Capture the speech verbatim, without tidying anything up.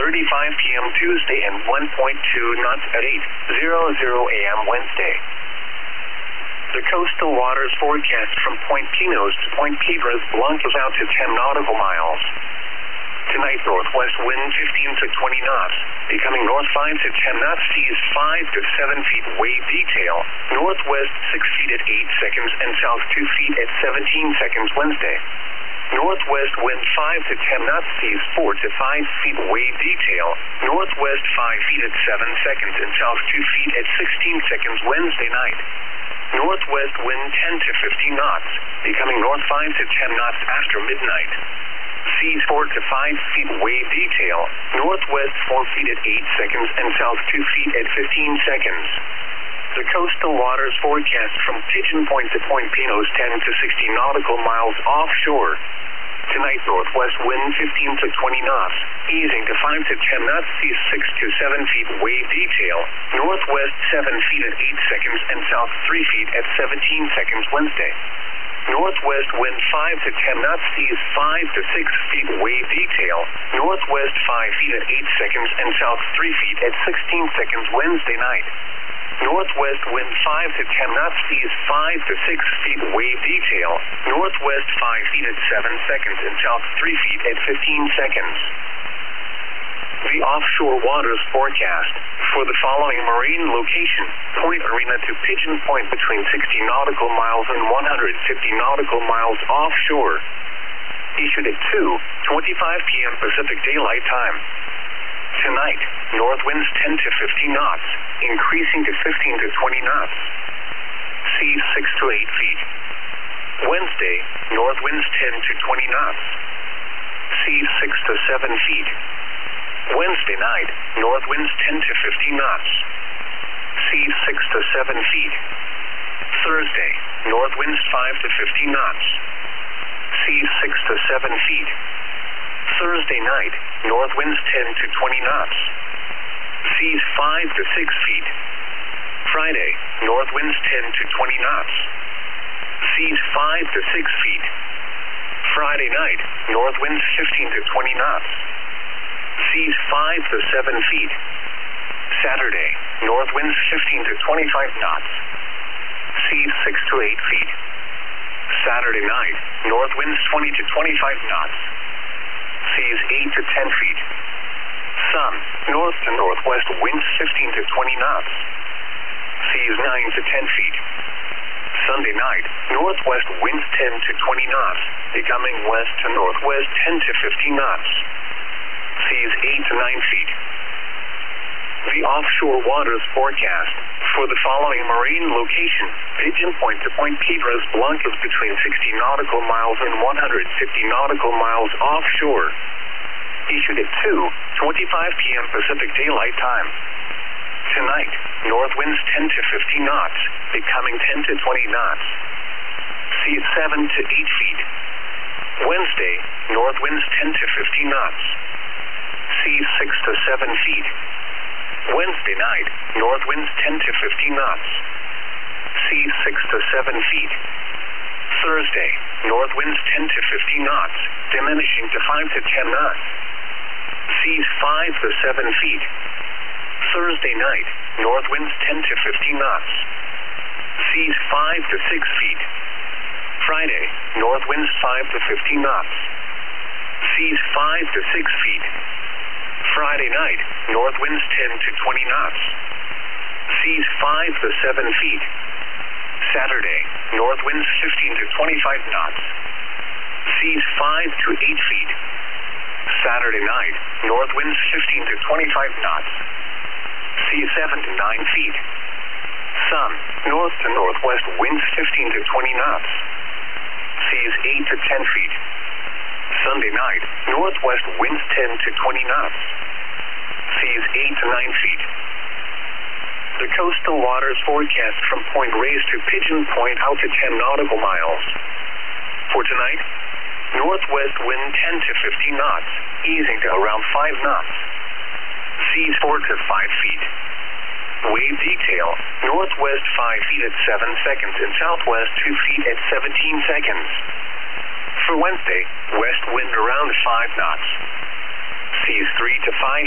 thirty-five p m Tuesday and one point two knots at eight hundred a m Wednesday. The coastal waters forecast from Point Pinos to Point Piedras Blancas out to ten nautical miles. Tonight, northwest wind fifteen to twenty knots, becoming north five to ten knots, seas five to seven feet, wave detail, northwest six feet at eight seconds and south two feet at seventeen seconds Wednesday. Northwest wind five to ten knots, seas four to five feet, wave detail, northwest five feet at seven seconds and south two feet at sixteen seconds Wednesday night. Northwest wind ten to fifteen knots, becoming north five to ten knots after midnight. Seas four to five feet, wave detail, northwest four feet at eight seconds and south two feet at fifteen seconds. The coastal waters forecast from Pigeon Point to Point Pinos ten to sixty nautical miles offshore. Tonight, northwest wind fifteen to twenty knots, easing to five to ten knots, seas six to seven feet, wave detail, northwest seven feet at eight seconds and south three feet at seventeen seconds Wednesday. Northwest wind five to ten knots, seas five to six feet, wave detail, northwest five feet at eight seconds and south three feet at sixteen seconds Wednesday night. Northwest wind five to ten knots, seas five to six feet, wave detail, northwest five feet at seven seconds and south three feet at fifteen seconds. The offshore waters forecast for the following marine location: Point Arena to Pigeon Point between sixty nautical miles and one hundred fifty nautical miles offshore. Issued at two twenty-five p m Pacific Daylight Time. Tonight, north winds ten to fifteen knots, increasing to fifteen to twenty knots. Seas six to eight feet. Wednesday, north winds ten to twenty knots. Seas six to seven feet. Wednesday night, north winds ten to fifteen knots. Seas six to seven feet. Thursday, north winds five to fifteen knots. Seas six to seven feet. Thursday night, north winds ten to twenty knots. Seas five to six feet. Friday, north winds ten to twenty knots. Seas five to six feet. Friday night, north winds fifteen to twenty knots. Seas five to seven feet. Saturday, north winds fifteen to twenty-five knots. Seas six to eight feet. Saturday night, north winds twenty to twenty-five knots. Seas eight to ten feet. Sun, north to northwest winds fifteen to twenty knots. Seas nine to ten feet. Sunday night, northwest winds ten to twenty knots, becoming west to northwest ten to fifteen knots. Seas eight to nine feet. The offshore waters forecast for the following marine location: Pigeon Point to Point Piedras Blancas between sixty nautical miles and one hundred fifty nautical miles offshore. Issued at two twenty-five p m Pacific Daylight Time. Tonight, north winds ten to fifteen knots, becoming ten to twenty knots. Seas seven to eight feet. Wednesday, north winds ten to fifteen knots. Seas six to seven feet. Wednesday night, north winds ten to fifteen knots. Seas six to seven feet. Thursday, north winds ten to fifteen knots, diminishing to five to ten knots. Seas five to seven feet. Thursday night, north winds ten to fifteen knots. Seas five to six feet. Friday, north winds five to fifteen knots. Seas five to six feet. Friday night, north winds ten to twenty knots. Seas five to seven feet. Saturday, north winds fifteen to twenty-five knots. Seas five to eight feet. Saturday night, north winds fifteen to twenty-five knots. Seas seven to nine feet. Sun, north to northwest winds fifteen to twenty knots. Seas eight to ten feet. Sunday night, northwest winds ten to twenty knots. Seas eight to nine feet. The coastal waters forecast from Point Reyes to Pigeon Point out to ten nautical miles. For tonight, northwest wind ten to fifteen knots, easing to around five knots. Seas four to five feet. Wave detail, northwest five feet at seven seconds and southwest two feet at seventeen seconds. For Wednesday, west wind around five knots. Seas three to five